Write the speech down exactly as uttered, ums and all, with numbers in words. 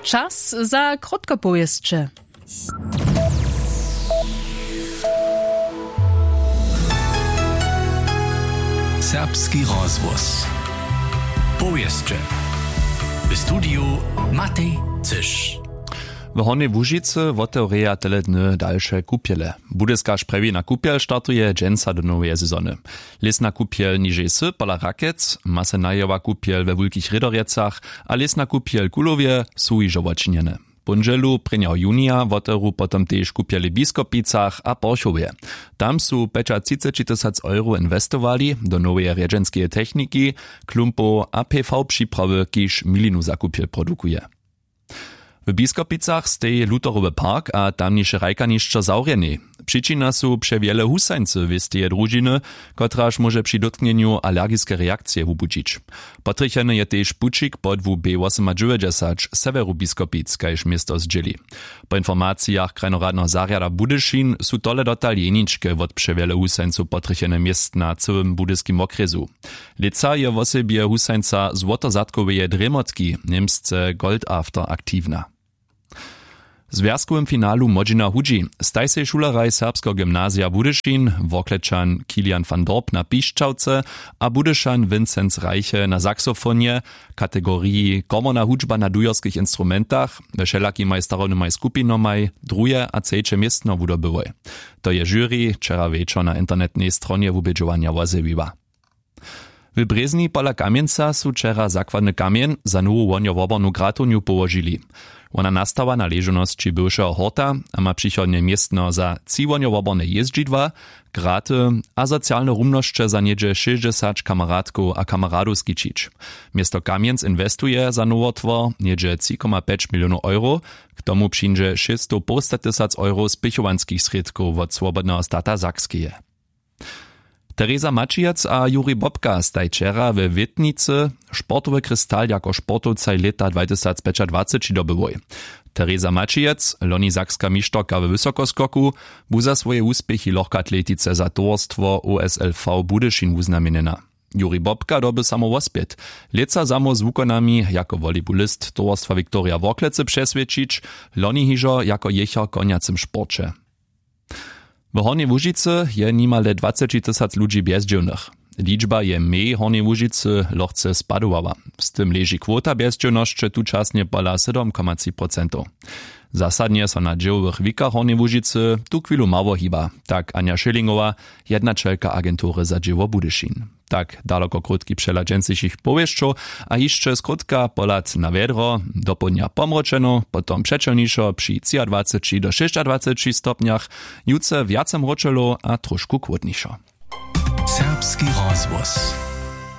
Czas za krótkopowieście. Serbski rozgłos. Powieście. W studiu Matej Cysz. W Hornej Łužicy otewreja tele dny dalsze kupiele. Budyska szprewina kupiel startuje dżęca do nowej sezony. Lesna kupiel niżej sy pola Rakec, Masenajowa kupiel we Wulkich Rydorjecach, a lesna kupiel Kulowie są iżo odczynione. Bunżelu prynjał junia woteru potom też kupieli w Biskopicach a Porchowie. Tam są trzydzieści tysięcy euro inwestowali do nowej rjedżenskie techniki, klumpo a P V przyprawy, kiż milinu za kupiel produkuje. W Biskopicach steje Luterowy park a tamniejsze rajkaniszcze zaurjeny. Przyczyna są przewiele husańcy w steje drużyny, kotraż może przy dotknieniu alergijskie reakcje wybudzić. Potrychany je też pučik pod W B dziewięćdziesiąt osiem severu Biskopic, kajż miasto zdzieli. Po informacjach krajnoradnego Zariada Budyszin są tole dotalieniczke od przewiele husańców potrychane miast na całym budyskim okresu. Leca je w osobie husańca złotozatkowej dremotki, niemsce Gold After aktywna. W związkowym finalu Modzina Hudzi staj się šuleraj Serbskiego Gymnazja Budyšin, Woklečan Kilian van Dorp na piščavce a Budyšan Vincenz Reiche na saksofonie, kategorii komorna hudžba na dujorskich instrumentach, we všelaki majstarovnymaj skupinomaj, druje a cejče miestno wudobywoj. To je jury wczera wieczor na internetnej stronie wubědžovania wozewiwa. W Brezni pola Kamieńca su wczera zakładny kamień za nową woniowobornu gratuniu położyli. Ona nastała na leżoności bywszego horta, a ma przychodnie miestno za trzy woniowoborne jeździdła, graty a socjalne rumnoszcze za niedzie sześćdziesiąt kamaratków a kamaradów skičić. Miasto Kamienc inwestuje za nowotwór niedzie trzy przecinek pięć milionów euro, k tomu przyjdzie sześćset tysięcy euro z pichowanskich środków od Swobodnego Stata Sakskeje. Teresa Mačijac a Juri Bobka staj wczera we Witnicy sportowy krystal jako sportowca leta dwa tysiące dwadzieścia dobywoj. Teresa Mačijac, loni sakska mištorka w wysokoskoku, bu za swoje uspěchy lohkoatletice za towarstwo O S L V Budyšin uznamienena. Juri Bobka doby samo wospět. Leca samo z wukonami jako volejbolist towarstwa Viktoria Worklece přesvědčić, loni hižo jako jechar koniacym sporcie. W Hornej Łužicy je nimale dwadzieścia tysięcy ludzi bezdzielnych. Liczba je mniej Hornej Łužicy lochce spadowała. Z tym leży kwota bezdzielności tuczasnie pola siedem przecinek trzy procent. Zasadnie so na dziełowych wikach Hornej Łužicy tu chwilu mało hiba, tak Ania Schillingowa, jednačelka agentury za dzieło Budyšin. Tak daleko krótki przeladźęcych powieszczo, a jeszcze skrótka polat na wiedro, do południa pomroczeno, potom przeczelniszo przy dwudziestu do dwudziestu stopniach, juce wiacem roczelo a troszkę chłodniejszo. Serbski rozgłos.